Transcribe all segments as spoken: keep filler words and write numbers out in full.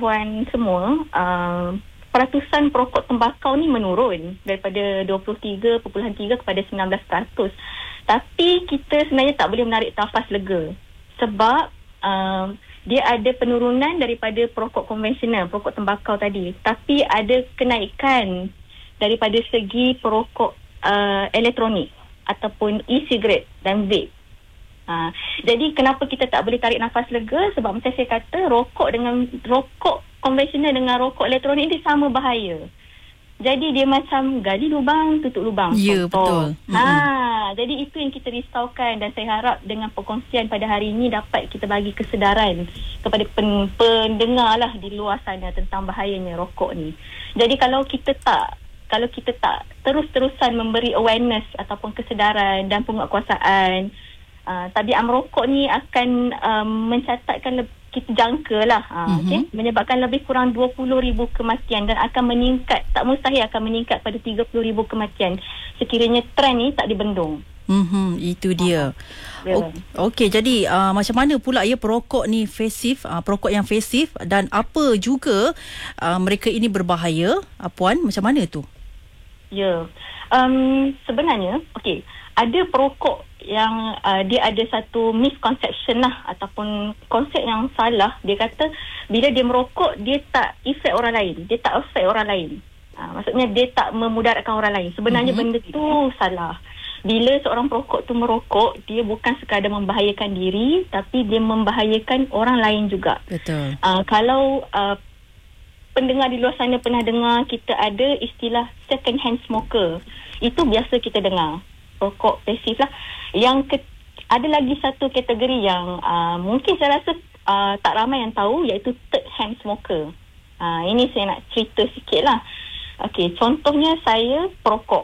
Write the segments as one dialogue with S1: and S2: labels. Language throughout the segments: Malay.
S1: pengetahuan semua, uh, peratusan perokok tembakau ni menurun daripada dua puluh tiga perpuluhan tiga kepada sembilan belas peratus. Tapi kita sebenarnya tak boleh menarik nafas lega sebab uh, dia ada penurunan daripada perokok konvensional, perokok tembakau tadi. Tapi ada kenaikan daripada segi perokok uh, elektronik ataupun e-cigarette dan vape. Ha, jadi kenapa kita tak boleh tarik nafas lega? Sebab macam saya kata, rokok dengan rokok konvensional dengan rokok elektronik ni sama bahaya. Jadi dia macam gali lubang, tutup lubang.
S2: Ya, betul.
S1: Ha, mm-hmm. Jadi itu yang kita risaukan, dan saya harap dengan perkongsian pada hari ini dapat kita bagi kesedaran kepada pen, pendengar lah di luar sana tentang bahayanya rokok ni. Jadi kalau kita tak kalau kita tak terus-terusan memberi awareness ataupun kesedaran dan penguatkuasaan, Uh, tabiat merokok ni akan um, mencatatkan le- kita jangka lah uh, mm-hmm. okay? Menyebabkan lebih kurang dua puluh ribu kematian dan akan meningkat, tak mustahil akan meningkat pada tiga puluh ribu kematian sekiranya trend ni tak dibendung.
S2: Mm-hmm, itu dia.
S1: uh,
S2: o- Okey, jadi uh, macam mana pula ya perokok ni fesif, uh, perokok yang fesif, dan apa juga uh, mereka ini berbahaya, uh, Puan, macam mana tu?
S1: Ya, yeah. um, sebenarnya okey, ada perokok yang uh, dia ada satu misconception lah ataupun konsep yang salah. Dia kata bila dia merokok dia tak efek orang lain, dia tak efek orang lain. Uh, maksudnya dia tak memudaratkan orang lain. Sebenarnya mm-hmm. benda tu salah. Bila seorang perokok tu merokok, dia bukan sekadar membahayakan diri, tapi dia membahayakan orang lain juga.
S2: Betul.
S1: Uh, kalau uh, pendengar di luar sana pernah dengar kita ada istilah second hand smoker, itu biasa kita dengar. Rokok pasif lah. Yang ke, ada lagi satu kategori yang uh, mungkin saya rasa uh, tak ramai yang tahu, iaitu third hand smoker. Uh, ini saya nak cerita sikit lah. Okey, contohnya saya perokok.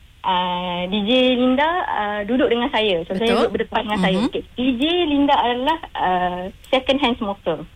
S1: Uh, D J Linda uh, duduk dengan saya. Contohnya duduk berdepan dengan mm-hmm. saya. Okay. D J Linda adalah uh, second hand smoker.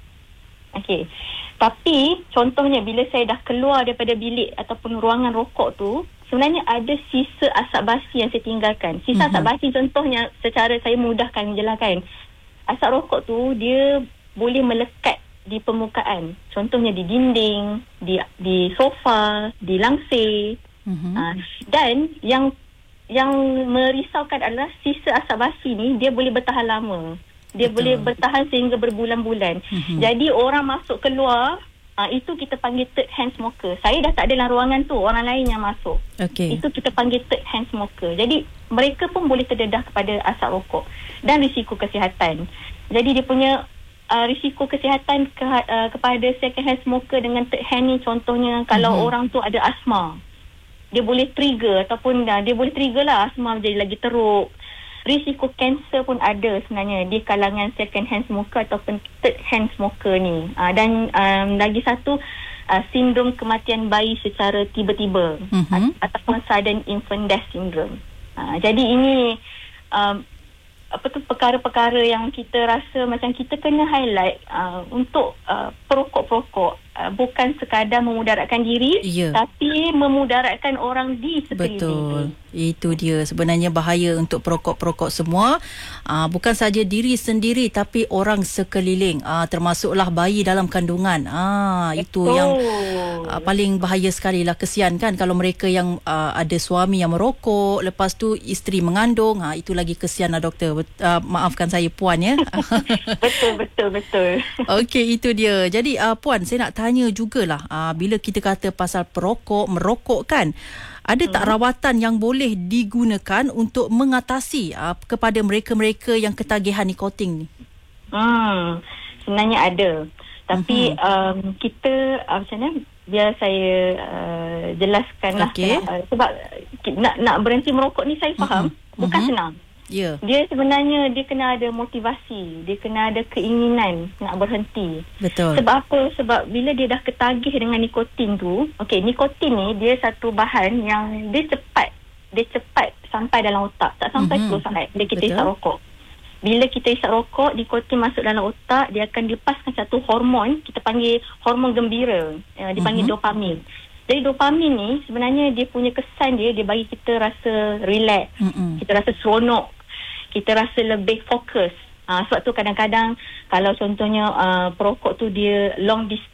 S1: Okey. Tapi contohnya bila saya dah keluar daripada bilik ataupun ruangan rokok tu, sebenarnya ada sisa asap basi yang saya tinggalkan. Sisa mm-hmm. asap basi contohnya, secara saya mudahkan menjelaskan. Asap rokok tu dia boleh melekat di permukaan. Contohnya di dinding, di di sofa, di langsir. Mm-hmm. Uh, dan yang yang merisaukan adalah sisa asap basi ni dia boleh bertahan lama. Dia Betul. boleh bertahan sehingga berbulan-bulan. Mm-hmm. Jadi orang masuk keluar, uh, itu kita panggil third hand smoker. Saya dah tak ada dalam ruangan tu, orang lain yang masuk. Okay. Itu kita panggil third hand smoker. Jadi mereka pun boleh terdedah kepada asap rokok dan risiko kesihatan. Jadi dia punya uh, risiko kesihatan ke, uh, kepada second hand smoker dengan third hand ni, contohnya kalau mm-hmm. orang tu ada asma, dia boleh trigger ataupun uh, dia boleh trigger lah asma menjadi lagi teruk. Risiko kanser pun ada sebenarnya di kalangan second hand smoker ataupun third hand smoker ni. Uh, dan um, lagi satu, uh, sindrom kematian bayi secara tiba-tiba mm-hmm. ataupun sudden infant death syndrome. Uh, jadi ini um, apa tu perkara-perkara yang kita rasa macam kita kena highlight uh, untuk uh, perokok-perokok. Uh, bukan sekadar memudaratkan diri, yeah. tapi memudaratkan orang di sekeliling.
S2: Betul. Itu dia sebenarnya bahaya untuk perokok-perokok semua. Uh, bukan saja diri sendiri tapi orang sekeliling. Uh, termasuklah bayi dalam kandungan. Uh, itu yang uh, paling bahaya sekali lah. Kesian kan kalau mereka yang uh, ada suami yang merokok, lepas tu isteri mengandung. Uh, itu lagi kesian lah doktor. Uh, maafkan saya Puan ya.
S1: betul, betul, betul.
S2: Okey, itu dia. Jadi uh, Puan, saya nak tanya jugalah, uh, bila kita kata pasal perokok, merokok kan, ada tak hmm. rawatan yang boleh digunakan untuk mengatasi uh, kepada mereka-mereka yang ketagihan nikotin ni?
S1: Hmm, sebenarnya ada. Tapi hmm. um, kita uh, macam mana? Biar saya uh, jelaskanlah.
S2: Okay.
S1: Uh, sebab nak nak berhenti merokok ni saya faham, hmm. bukan hmm. senang.
S2: Yeah.
S1: Dia sebenarnya dia kena ada motivasi, dia kena ada keinginan nak berhenti.
S2: Betul.
S1: Sebab apa? Sebab bila dia dah ketagih dengan nikotin tu, okey, nikotin ni dia satu bahan yang dia cepat, dia cepat sampai dalam otak, tak sampai mm-hmm. sepuluh saat bila kita Betul. isap rokok. Bila kita isap rokok, nikotin masuk dalam otak, dia akan lepaskan satu hormon, kita panggil hormon gembira, uh, dipanggil mm-hmm. dopamin. Jadi dopamin ni sebenarnya dia punya kesan dia, dia bagi kita rasa relax, mm-mm. kita rasa seronok, kita rasa lebih fokus. Uh, sebab tu kadang-kadang kalau contohnya uh, perokok tu dia long distance,